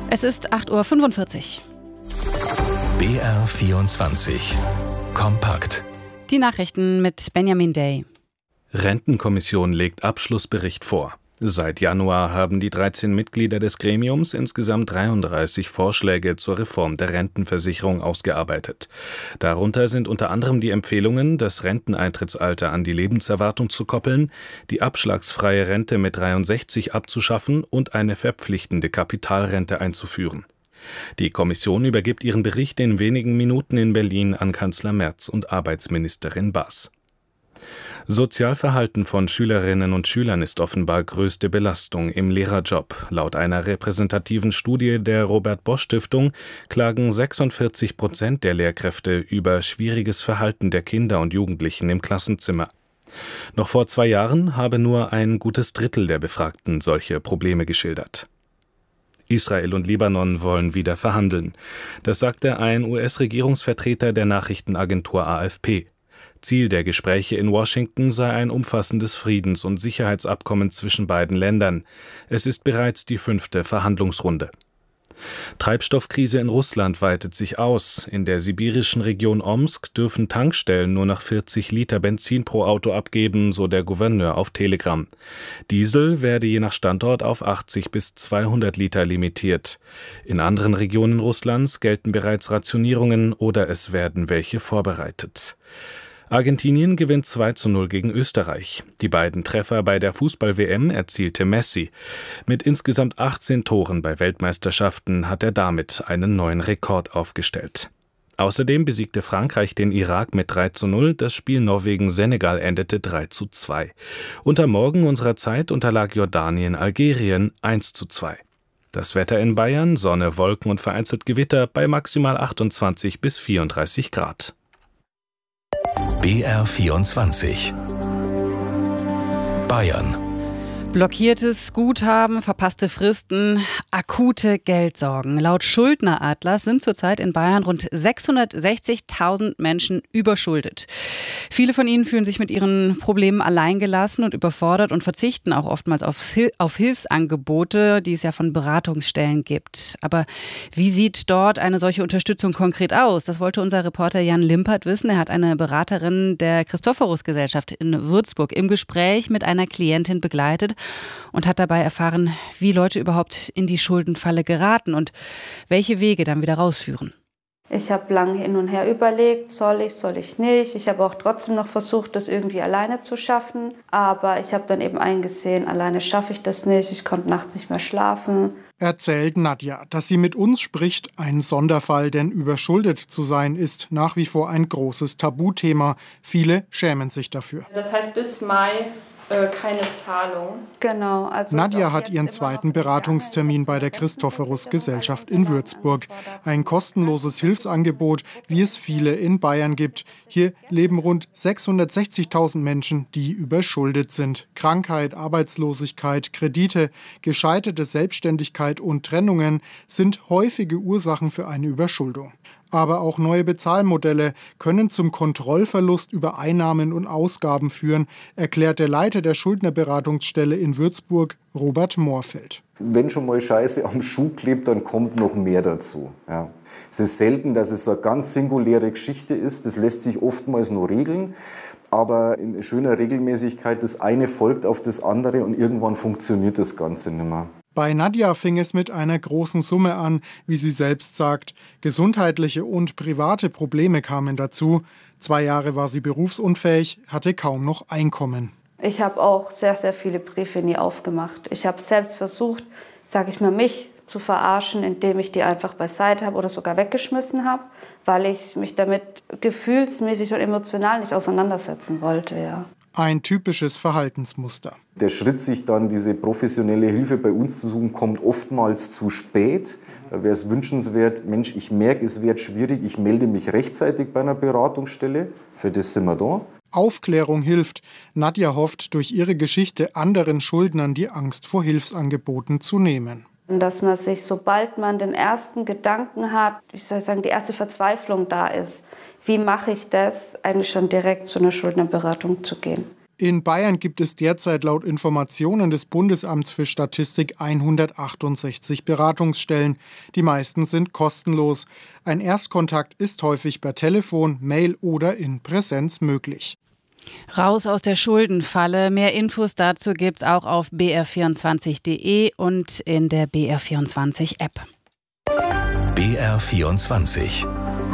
Es ist 8:45 Uhr. BR24 Kompakt. Die Nachrichten mit Benjamin Day. Rentenkommission legt Abschlussbericht vor. Seit Januar haben die 13 Mitglieder des Gremiums insgesamt 33 Vorschläge zur Reform der Rentenversicherung ausgearbeitet. Darunter sind unter anderem die Empfehlungen, das Renteneintrittsalter an die Lebenserwartung zu koppeln, die abschlagsfreie Rente mit 63 abzuschaffen und eine verpflichtende Kapitalrente einzuführen. Die Kommission übergibt ihren Bericht in wenigen Minuten in Berlin an Kanzler Merz und Arbeitsministerin Baas. Sozialverhalten von Schülerinnen und Schülern ist offenbar größte Belastung im Lehrerjob. Laut einer repräsentativen Studie der Robert-Bosch-Stiftung klagen 46% der Lehrkräfte über schwieriges Verhalten der Kinder und Jugendlichen im Klassenzimmer. Noch vor 2 Jahren habe nur ein gutes Drittel der Befragten solche Probleme geschildert. Israel und Libanon wollen wieder verhandeln. Das sagte ein US-Regierungsvertreter der Nachrichtenagentur AFP. Ziel der Gespräche in Washington sei ein umfassendes Friedens- und Sicherheitsabkommen zwischen beiden Ländern. Es ist bereits die 5. Verhandlungsrunde. Treibstoffkrise in Russland weitet sich aus. In der sibirischen Region Omsk dürfen Tankstellen nur noch 40 Liter Benzin pro Auto abgeben, so der Gouverneur auf Telegram. Diesel werde je nach Standort auf 80 bis 200 Liter limitiert. In anderen Regionen Russlands gelten bereits Rationierungen oder es werden welche vorbereitet. Argentinien gewinnt 2:0 gegen Österreich. Die beiden Treffer bei der Fußball-WM erzielte Messi. Mit insgesamt 18 Toren bei Weltmeisterschaften hat er damit einen neuen Rekord aufgestellt. Außerdem besiegte Frankreich den Irak mit 3:0. Das Spiel Norwegen-Senegal endete 3:2. Und am Morgen unserer Zeit unterlag Jordanien Algerien 1:2. Das Wetter in Bayern: Sonne, Wolken und vereinzelt Gewitter bei maximal 28 bis 34 Grad. BR24 Bayern. Blockiertes Guthaben, verpasste Fristen, akute Geldsorgen. Laut Schuldneratlas sind zurzeit in Bayern rund 660.000 Menschen überschuldet. Viele von ihnen fühlen sich mit ihren Problemen alleingelassen und überfordert und verzichten auch oftmals auf Hilfsangebote, die es ja von Beratungsstellen gibt. Aber wie sieht dort eine solche Unterstützung konkret aus? Das wollte unser Reporter Jan Limpert wissen. Er hat eine Beraterin der Christophorus-Gesellschaft in Würzburg im Gespräch mit einer Klientin begleitet und hat dabei erfahren, wie Leute überhaupt in die Schuldenfalle geraten und welche Wege dann wieder rausführen. Ich habe lange hin und her überlegt, soll ich nicht. Ich habe auch trotzdem noch versucht, das irgendwie alleine zu schaffen. Aber ich habe dann eben eingesehen, alleine schaffe ich das nicht. Ich konnte nachts nicht mehr schlafen. Erzählt Nadja, dass sie mit uns spricht, ein Sonderfall, denn überschuldet zu sein ist nach wie vor ein großes Tabuthema. Viele schämen sich dafür. Das heißt, bis Mai keine Zahlung. Genau. Also Nadja hat ihren zweiten Beratungstermin bei der Christophorus-Gesellschaft in Würzburg. Ein kostenloses Hilfsangebot, wie es viele in Bayern gibt. Hier leben rund 660.000 Menschen, die überschuldet sind. Krankheit, Arbeitslosigkeit, Kredite, gescheiterte Selbstständigkeit und Trennungen sind häufige Ursachen für eine Überschuldung. Aber auch neue Bezahlmodelle können zum Kontrollverlust über Einnahmen und Ausgaben führen, erklärt der Leiter der Schuldnerberatungsstelle in Würzburg, Robert Moorfeld. Wenn schon mal Scheiße am Schuh klebt, dann kommt noch mehr dazu. Ja. Es ist selten, dass es so eine ganz singuläre Geschichte ist. Das lässt sich oftmals nur regeln. Aber in schöner Regelmäßigkeit, das eine folgt auf das andere und irgendwann funktioniert das Ganze nicht mehr. Bei Nadja fing es mit einer großen Summe an, wie sie selbst sagt. Gesundheitliche und private Probleme kamen dazu. 2 Jahre war sie berufsunfähig, hatte kaum noch Einkommen. Ich habe auch sehr, sehr viele Briefe nie aufgemacht. Ich habe selbst versucht, sage ich mal, mich zu verarschen, indem ich die einfach beiseite habe oder sogar weggeschmissen habe, weil ich mich damit gefühlsmäßig und emotional nicht auseinandersetzen wollte, ja. Ein typisches Verhaltensmuster. Der Schritt, sich dann diese professionelle Hilfe bei uns zu suchen, kommt oftmals zu spät. Da wäre es wünschenswert, Mensch, ich merke, es wird schwierig, ich melde mich rechtzeitig bei einer Beratungsstelle. Für das sind wir da. Aufklärung hilft. Nadja hofft, durch ihre Geschichte anderen Schuldnern die Angst vor Hilfsangeboten zu nehmen. Dass man sich, sobald man den ersten Gedanken hat, die erste Verzweiflung da ist, wie mache ich das, eigentlich schon direkt zu einer Schuldnerberatung zu gehen. In Bayern gibt es derzeit laut Informationen des Bundesamts für Statistik 168 Beratungsstellen. Die meisten sind kostenlos. Ein Erstkontakt ist häufig per Telefon, Mail oder in Präsenz möglich. Raus aus der Schuldenfalle. Mehr Infos dazu gibt's auch auf br24.de und in der BR24-App. BR24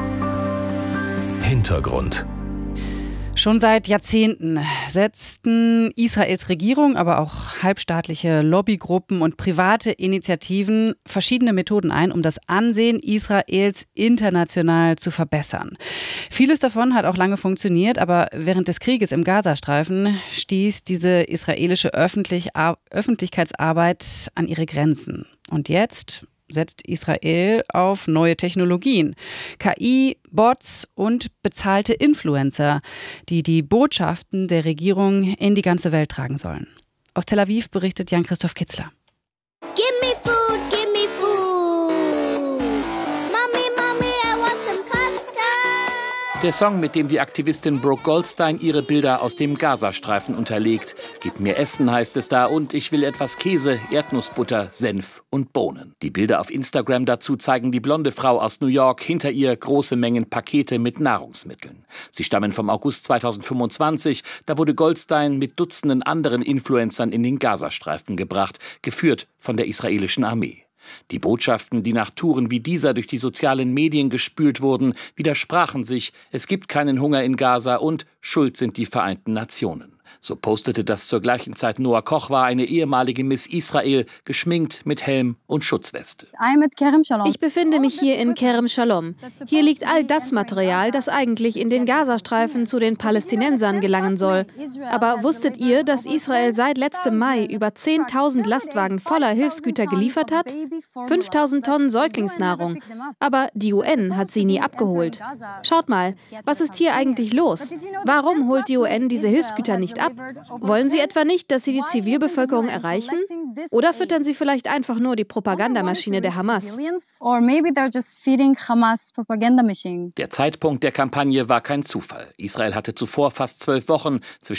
Hintergrund. Schon seit Jahrzehnten setzten Israels Regierung, aber auch halbstaatliche Lobbygruppen und private Initiativen verschiedene Methoden ein, um das Ansehen Israels international zu verbessern. Vieles davon hat auch lange funktioniert, aber während des Krieges im Gazastreifen stieß diese israelische Öffentlichkeitsarbeit an ihre Grenzen. Und jetzt setzt Israel auf neue Technologien, KI, Bots und bezahlte Influencer, die die Botschaften der Regierung in die ganze Welt tragen sollen. Aus Tel Aviv berichtet Jan-Christoph Kitzler. Give me food, give me food. Mommy, mommy, I want some custard. Der Song, mit dem die Aktivistin Brooke Goldstein ihre Bilder aus dem Gazastreifen unterlegt. Gib mir Essen, heißt es da, und ich will etwas Käse, Erdnussbutter, Senf und Bohnen. Die Bilder auf Instagram dazu zeigen die blonde Frau aus New York, hinter ihr große Mengen Pakete mit Nahrungsmitteln. Sie stammen vom August 2025, da wurde Goldstein mit Dutzenden anderen Influencern in den Gazastreifen gebracht, geführt von der israelischen Armee. Die Botschaften, die nach Touren wie dieser durch die sozialen Medien gespült wurden, widersprachen sich: Es gibt keinen Hunger in Gaza und schuld sind die Vereinten Nationen. So postete das zur gleichen Zeit Noah Kochwa, eine ehemalige Miss Israel, geschminkt mit Helm und Schutzweste. Ich befinde mich hier in Kerem Shalom. Hier liegt all das Material, das eigentlich in den Gazastreifen zu den Palästinensern gelangen soll. Aber wusstet ihr, dass Israel seit letztem Mai über 10.000 Lastwagen voller Hilfsgüter geliefert hat? 5.000 Tonnen Säuglingsnahrung. Aber die UN hat sie nie abgeholt. Schaut mal, was ist hier eigentlich los? Warum holt die UN diese Hilfsgüter nicht ab? Wollen sie etwa nicht, dass sie die Zivilbevölkerung erreichen? Oder füttern sie vielleicht einfach nur die Propagandamaschine der Hamas? Der Zeitpunkt der Kampagne war kein Zufall. Israel hatte zuvor fast 12 Wochen zwischen